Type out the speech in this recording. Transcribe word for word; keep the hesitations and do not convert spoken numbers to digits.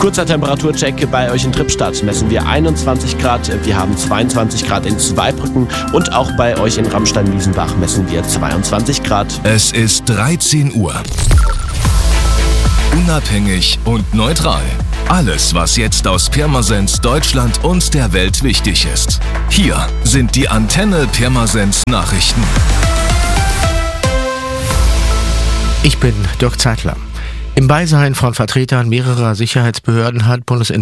Kurzer Temperaturcheck bei euch in Trippstadt messen wir einundzwanzig Grad, wir haben zweiundzwanzig Grad in Zweibrücken und auch bei euch in Ramstein-Wiesenbach messen wir zweiundzwanzig Grad. Es ist dreizehn Uhr. Unabhängig und neutral. Alles, was jetzt aus Pirmasens, Deutschland und der Welt wichtig ist. Hier sind die Antenne Pirmasens Nachrichten. Ich bin Dirk Zeitler. Im Beisein von Vertretern mehrerer Sicherheitsbehörden hat Bundesinterior